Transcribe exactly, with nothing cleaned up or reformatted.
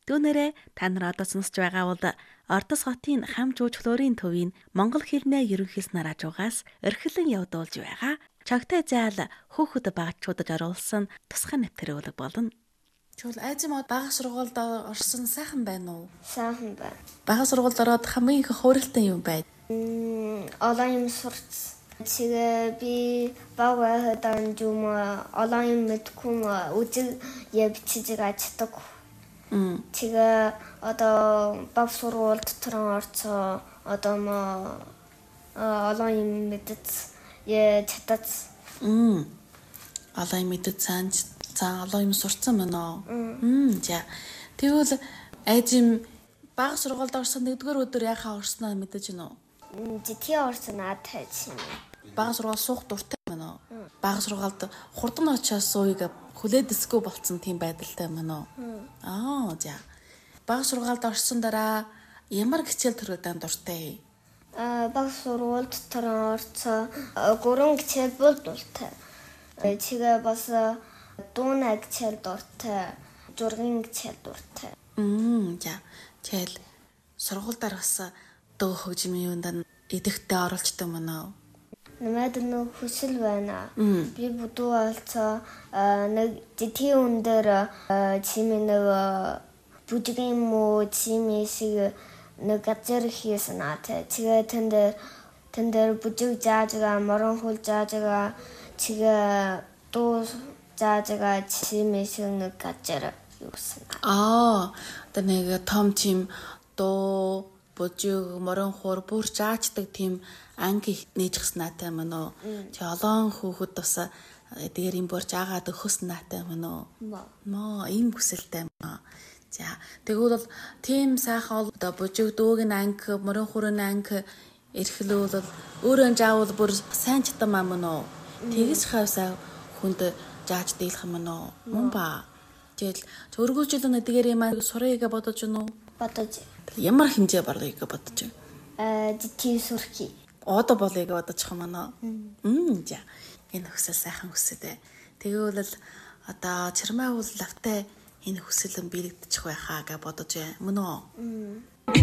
Түүнээрээ та нар одоо сонсож байгаа бол Ордос хотын хам жуулчлалын төвийн монгол хэлний ерөнхийс нараажуугаас эрхлэн явуулж байгаа чогтой заал хөөхд багчуудад оруулсан тусгай нэвтрүүлэг болно. Чүл айзын мод бага сургуульд орсон сайхан байна уу? Сайхан байна. Бага сургуульд ороод хамгийн их хуурилтай юм байна. Мм олон юм сурц. Тэгээ би баг байхад юм олон юм мэдгүй үжиг явчихж байгаа чаддаг. Тэгээ одоо баг сургууль дотор орцоо одоо мо олон юм мэдэж я чадած. Мм. Олон юм мэдэж цаан цаан олон юм сурцсан байна. Мм за. Тэгвэл айзим баг сургуульд орсон нэгдүгээр өдөр яхаа орсноо мэдэж байна уу? Житгий орсон аатай чинь. Баг сургууль суух дуртай байна уу? Баг сургуульд хурдан очиос сууйг хүлээдэсгүй болцсон тийм байдалтай байна уу? Аа за. Баг сургуульд орсон дараа ямар хичээл төрөлдөнд дуртай? А баг сургууль дотор орцоо гурван хичээл бол дуртай. Тэгээ бас дууна хичээл дуртай, зургийн хичээл дуртай. Мм за. Тэгэл сургуульдаар бас дөө хөгжмийн юунд идэвхтэй оролцдог мөн үү? Намайд нэг хүсэл байна. Би бүдүү олцоо нэг житгий өндөр чимээ нэг бүжгийн муу чимээ шиг нэг газар хийсэн аатай. Тэгээ тэнд тэнд бүжиг зааж байгаа, морон хул зааж байгаа, тэгээ дуу зааж байгаа чимээ шиг нэг газар юусэн. Аа, одоо нэг том чим дуу бүжиг морон хур бүр заачдаг тийм анги нээжгс наатай мөн үү? Чи олон хүүхэд бас дээр юм борж агаад өгөхс наатай мөн үү? Моо, ийм хүсэлтэй маа. За, тэгвэл бол тийм сайхан одоо бүжиг дуугийн анги, морон хурын анги эрхлүүл бол өөрөө заавал бүр сайн чатам мөн үү? Тэгэж хавсаа хүнд зааж дийлэх мөн үү? Мөн ба. Тэгэл өргүүлжлэн эдгээр юм сурыг бодож гэнэ үү? Бодож. Ямар хэмжээ барыг бодож байна? А житгий сурхий. Одоо болыг бодож байгаа мөн үү? Мм за. Энэ хүсэл сайхан хүсэл ээ. Тэгвэл л одоо чармай уул лавтай энэ хүсэл нь биелэгдчих байхаа гэж бодож байна. Мөн үү?